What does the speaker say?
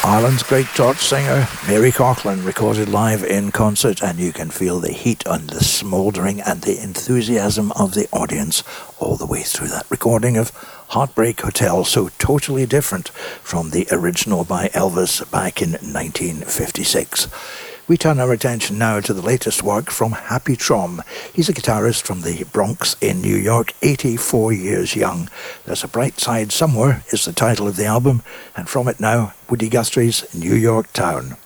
Ireland's great torch singer, Mary Coughlan, recorded live in concert, and you can feel the heat and the smouldering and the enthusiasm of the audience all the way through that recording of Heartbreak Hotel, so totally different from the original by Elvis back in 1956. We turn our attention now to the latest work from Happy Trom. He's a guitarist from the Bronx in New York, 84 years young. There's a Bright Side Somewhere is the title of the album, and from it now, Woody Guthrie's New York Town.